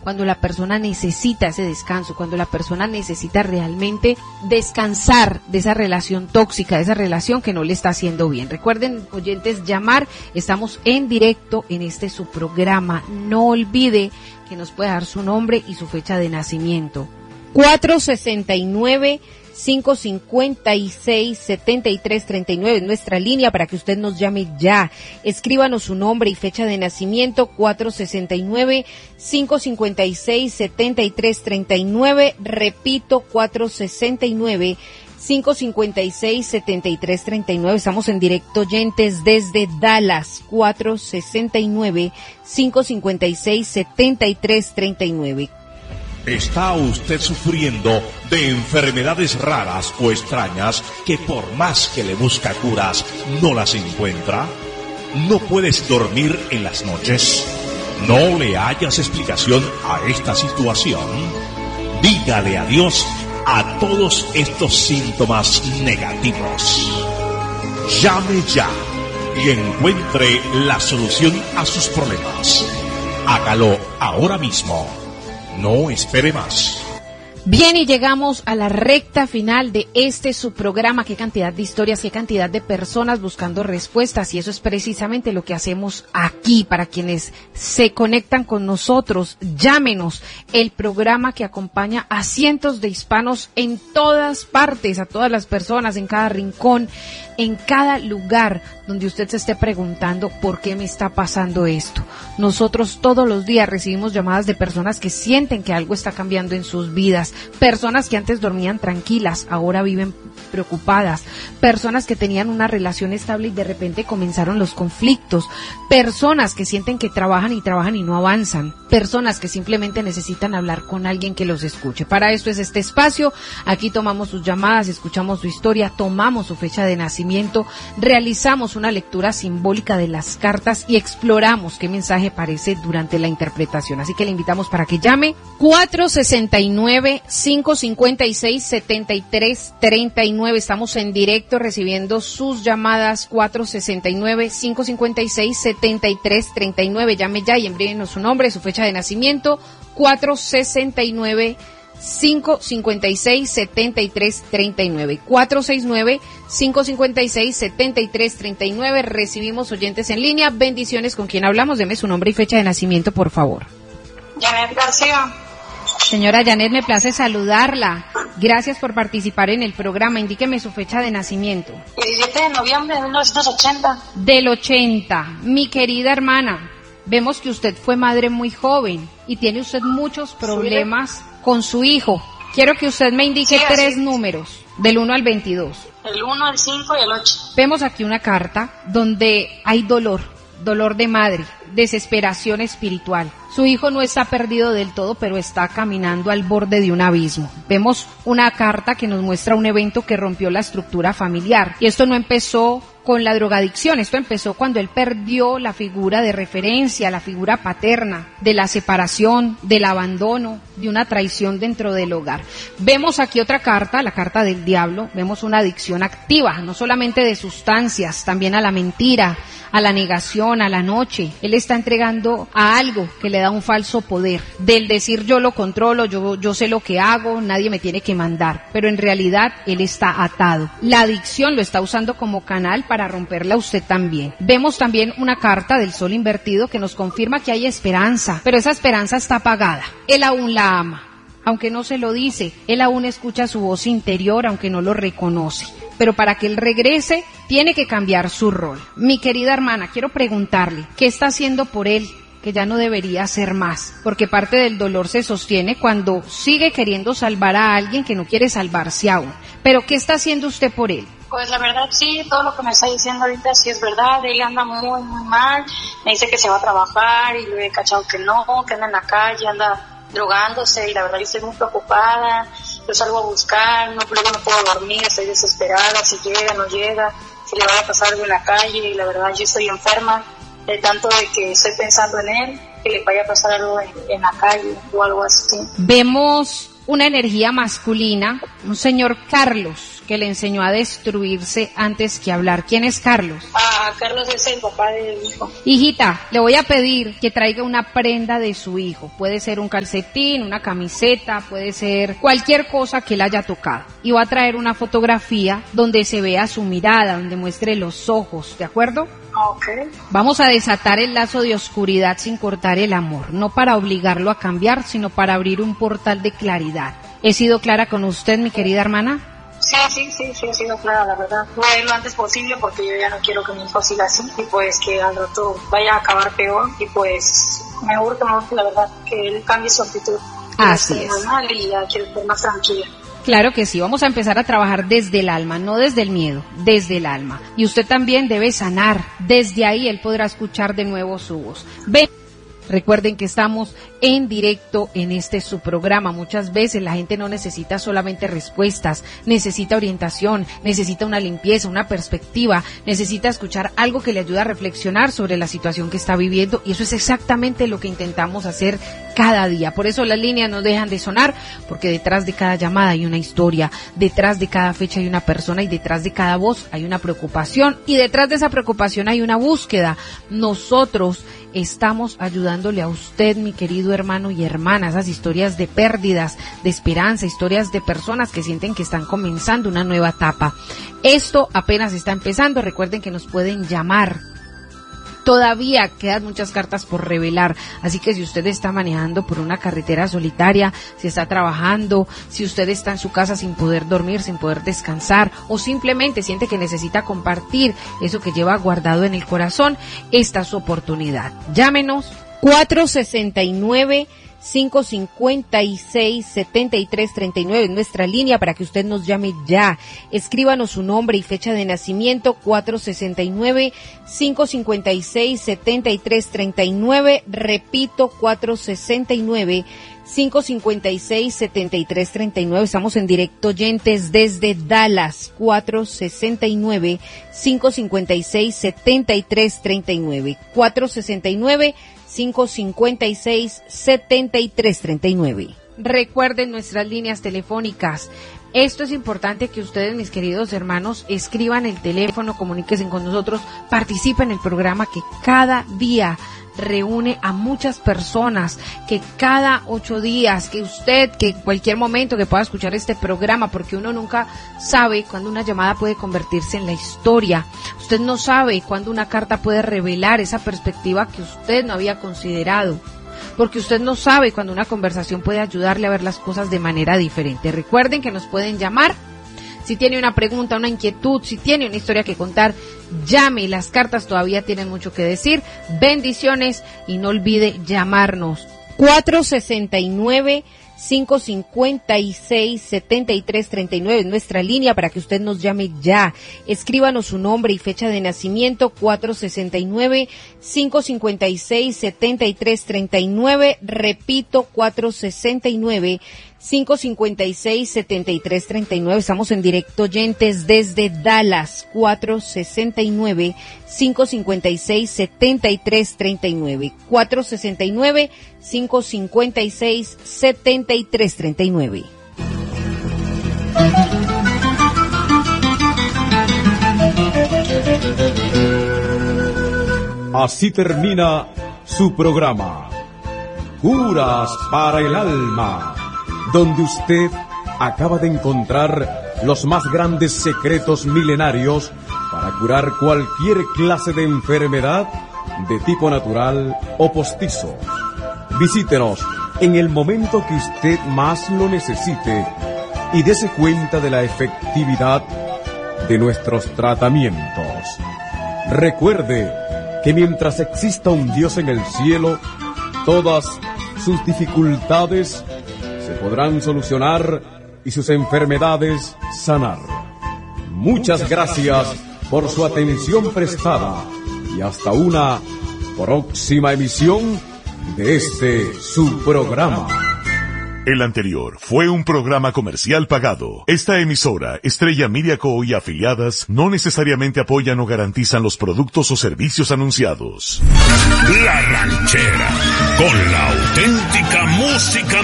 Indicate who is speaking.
Speaker 1: cuando la persona necesita ese descanso, cuando la persona necesita realmente descansar de esa relación tóxica, de esa relación que no le está haciendo bien. Recuerden, oyentes, llamar, estamos en directo en su programa. No olvide que nos puede dar su nombre y su fecha de nacimiento. 469-556-7339 es nuestra línea para que usted nos llame ya. Escríbanos su nombre y fecha de nacimiento, 469-556-7339. Repito, 469-556-7339. Estamos en directo, oyentes, desde Dallas, 469-556-7339.
Speaker 2: ¿Está usted sufriendo de enfermedades raras o extrañas que por más que le busca curas, no las encuentra? ¿No puedes dormir en las noches? ¿No le hallas explicación a esta situación? Dígale adiós a todos estos síntomas negativos. Llame ya y encuentre la solución a sus problemas. Hágalo ahora mismo. No espere más.
Speaker 1: Bien, y llegamos a la recta final de su programa. Qué cantidad de historias, qué cantidad de personas buscando respuestas, y eso es precisamente lo que hacemos aquí. Para quienes se conectan con nosotros, llámenos, el programa que acompaña a cientos de hispanos en todas partes, a todas las personas, en cada rincón, en cada lugar donde usted se esté preguntando por qué me está pasando esto. Nosotros todos los días recibimos llamadas de personas que sienten que algo está cambiando en sus vidas, personas que antes dormían tranquilas, ahora viven preocupadas, personas que tenían una relación estable y de repente comenzaron los conflictos, personas que sienten que trabajan y no avanzan, personas que simplemente necesitan hablar con alguien que los escuche. Para esto es este espacio. Aquí tomamos sus llamadas, escuchamos su historia, tomamos su fecha de nacimiento, realizamos una lectura simbólica de las cartas y exploramos qué mensaje aparece durante la interpretación. Así que le invitamos para que llame 469-556-7339. Estamos en directo recibiendo sus llamadas, 469-556-7339. Llame ya y envíenos su nombre, su fecha de nacimiento, 469-556-7339. 469-556-7339. Recibimos oyentes en línea. Bendiciones. ¿Con quién hablamos? Deme su nombre y fecha de nacimiento, por favor.
Speaker 3: Janet García.
Speaker 1: Señora Janet, me place saludarla. Gracias por participar en el programa. Indíqueme su fecha de nacimiento.
Speaker 3: 17 de noviembre de 1980.
Speaker 1: Del 80. Mi querida hermana, vemos que usted fue madre muy joven y tiene usted muchos problemas con su hijo. Quiero que usted me indique tres números, del 1 al 22.
Speaker 3: El 1, el 5 y el 8.
Speaker 1: Vemos aquí una carta donde hay dolor de madre, desesperación espiritual. Su hijo no está perdido del todo, pero está caminando al borde de un abismo. Vemos una carta que nos muestra un evento que rompió la estructura familiar. Y esto no empezó con la drogadicción, esto empezó cuando él perdió la figura de referencia, la figura paterna, de la separación, del abandono, de una traición dentro del hogar. Vemos aquí otra carta, la carta del diablo. Vemos una adicción activa, no solamente de sustancias, también a la mentira, a la negación, a la noche. Él está entregando a algo que le da un falso poder, del decir yo lo controlo, yo sé lo que hago, nadie me tiene que mandar, pero en realidad él está atado. La adicción lo está usando como canal para romperla usted también. Vemos también una carta del sol invertido que nos confirma que hay esperanza, pero esa esperanza está apagada. Él aún la ama, aunque no se lo dice. Él aún escucha su voz interior, aunque no lo reconoce. Pero para que él regrese, tiene que cambiar su rol. Mi querida hermana, quiero preguntarle, ¿qué está haciendo por él? Que ya no debería hacer más, porque parte del dolor se sostiene cuando sigue queriendo salvar a alguien que no quiere salvarse aún. Pero ¿qué está haciendo usted por él?
Speaker 3: Pues la verdad sí, todo lo que me está diciendo ahorita sí es verdad. Él anda muy mal, me dice que se va a trabajar y le he cachado que no, que anda en la calle, anda drogándose, y la verdad yo estoy muy preocupada. Yo salgo a buscar, luego no puedo dormir, estoy desesperada, si llega, no llega, si le va a pasar algo en la calle, y la verdad yo estoy enferma, de tanto de que estoy pensando en él, que le vaya a pasar algo en la calle o algo así.
Speaker 1: Vemos una energía masculina, un señor Carlos que le enseñó a destruirse antes que hablar. ¿Quién es Carlos?
Speaker 3: Carlos es el papá del hijo.
Speaker 1: Hijita, le voy a pedir que traiga una prenda de su hijo. Puede ser un calcetín, una camiseta, puede ser cualquier cosa que él haya tocado. Y va a traer una fotografía donde se vea su mirada, donde muestre los ojos, ¿de acuerdo?
Speaker 3: Okay.
Speaker 1: Vamos a desatar el lazo de oscuridad sin cortar el amor, no para obligarlo a cambiar, sino para abrir un portal de claridad. ¿He sido clara con usted, mi querida hermana?
Speaker 3: Sí, he sido clara, la verdad. Voy a ir lo antes posible porque yo ya no quiero que mi hijo siga así y pues que al rato vaya a acabar peor y pues me urge la verdad que él cambie su actitud.
Speaker 1: Así es.
Speaker 3: Normal y ya quiero estar más tranquila.
Speaker 1: Claro que sí, vamos a empezar a trabajar desde el alma, no desde el miedo, desde el alma. Y usted también debe sanar, desde ahí él podrá escuchar de nuevo su voz. Ven. Recuerden que estamos en directo en su programa. Muchas veces la gente no necesita solamente respuestas, necesita orientación, necesita una limpieza, una perspectiva, necesita escuchar algo que le ayude a reflexionar sobre la situación que está viviendo, y eso es exactamente lo que intentamos hacer cada día. Por eso las líneas no dejan de sonar, porque detrás de cada llamada hay una historia, detrás de cada fecha hay una persona y detrás de cada voz hay una preocupación, y detrás de esa preocupación hay una búsqueda. Nosotros estamos ayudándole a usted, mi querido hermano y hermana, esas historias de pérdidas, de esperanza, historias de personas que sienten que están comenzando una nueva etapa. Esto apenas está empezando. Recuerden que nos pueden llamar. Todavía quedan muchas cartas por revelar, así que si usted está manejando por una carretera solitaria, si está trabajando, si usted está en su casa sin poder dormir, sin poder descansar, o simplemente siente que necesita compartir eso que lleva guardado en el corazón, esta es su oportunidad. Llámenos 469-556-7339 en nuestra línea para que usted nos llame ya. Escríbanos su nombre y fecha de nacimiento, 469-556-7339. Repito, 469-556-7339. Estamos en directo, oyentes desde Dallas, 469-556-7339. 469-556-7339. Recuerden nuestras líneas telefónicas. Esto es importante que ustedes, mis queridos hermanos, escriban el teléfono, comuníquense con nosotros, participen en el programa que cada día reúne a muchas personas, que cada 8 días, que usted, que en cualquier momento que pueda escuchar este programa, porque uno nunca sabe cuándo una llamada puede convertirse en la historia. Usted no sabe cuándo una carta puede revelar esa perspectiva que usted no había considerado, porque usted no sabe cuándo una conversación puede ayudarle a ver las cosas de manera diferente. Recuerden que nos pueden llamar. Si tiene una pregunta, una inquietud, si tiene una historia que contar, llame. Las cartas todavía tienen mucho que decir. Bendiciones y no olvide llamarnos. 469-556-7339 en nuestra línea para que usted nos llame ya. Escríbanos su nombre y fecha de nacimiento, 469-556-7339. Repito, 469-556-7339. Estamos en directo, oyentes desde Dallas, 469-556-7339. 469-556-7339.
Speaker 2: Así termina su programa, Curas para el Alma, donde usted acaba de encontrar los más grandes secretos milenarios para curar cualquier clase de enfermedad de tipo natural o postizo. Visítenos en el momento que usted más lo necesite y dése cuenta de la efectividad de nuestros tratamientos. Recuerde que mientras exista un Dios en el cielo, todas sus dificultades se podrán solucionar y sus enfermedades sanar. Muchas gracias por su atención prestada y hasta una próxima emisión de su programa.
Speaker 4: El anterior fue un programa comercial pagado. Esta emisora, Estrella Media Co. y afiliadas, no necesariamente apoyan o garantizan los productos o servicios anunciados.
Speaker 5: La Ranchera, con la auténtica música